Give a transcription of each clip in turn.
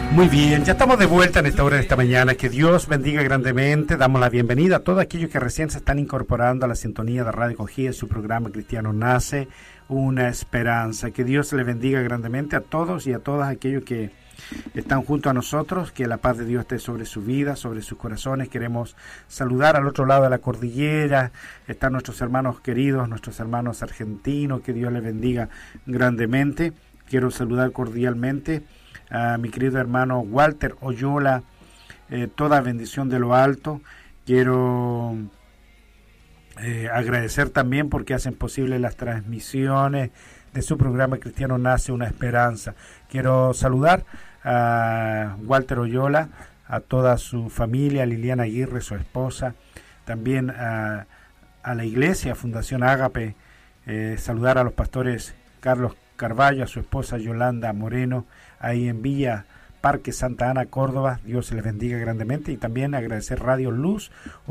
Muy bien, ya estamos de vuelta en esta hora de esta mañana. Que Dios bendiga grandemente. Damos la bienvenida a todos aquellos que recién se están incorporando a la sintonía de Radio Cogía, su programa Cristiano Nace, una esperanza. Que Dios le bendiga grandemente a todos y a todas aquellos que están junto a nosotros. Que la paz de Dios esté sobre su vida, sobre sus corazones. Queremos saludar al otro lado de la cordillera. Están nuestros hermanos queridos, nuestros hermanos argentinos. Que Dios les bendiga grandemente. Quiero saludar cordialmente a mi querido hermano Walter Oyola, toda bendición de lo alto. Quiero agradecer también porque hacen posible las transmisiones de su programa Cristiano Nace, una esperanza. Quiero saludar a Walter Oyola, a toda su familia, a Liliana Aguirre, su esposa, también a la iglesia, Fundación Ágape, saludar a los pastores Carlos Carballo, a su esposa Yolanda Moreno, ahí en Villa Parque Santa Ana, Córdoba. Dios les bendiga grandemente. Y también agradecer Radio Luz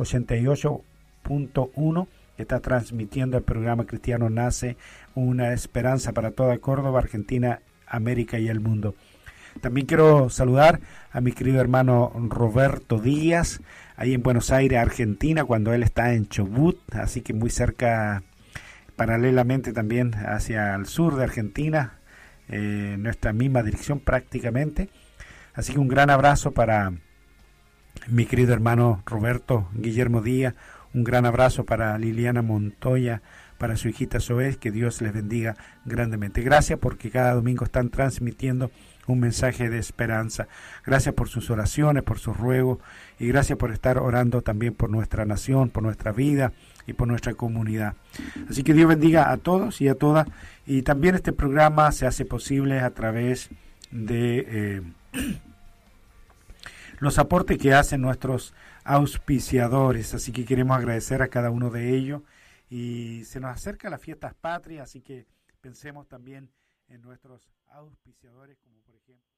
88.1, que está transmitiendo el programa Cristiano Nace, una esperanza para toda Córdoba, Argentina, América y el mundo. También quiero saludar a mi querido hermano Roberto Díaz, ahí en Buenos Aires, Argentina, cuando él está en Chubut, así que muy cerca, paralelamente también hacia el sur de Argentina, nuestra misma dirección prácticamente. Así que un gran abrazo para mi querido hermano Roberto Guillermo Díaz, un gran abrazo para Liliana Montoya, para su hijita Zoé, que Dios les bendiga grandemente. Gracias porque cada domingo están transmitiendo un mensaje de esperanza. Gracias por sus oraciones, por sus ruegos, y gracias por estar orando también por nuestra nación, por nuestra vida y por nuestra comunidad. Así que Dios bendiga a todos y a todas. Y también este programa se hace posible a través de los aportes que hacen nuestros auspiciadores. Así que queremos agradecer a cada uno de ellos. Y se nos acerca las fiestas patrias, así que pensemos también en nuestros auspiciadores, como por ejemplo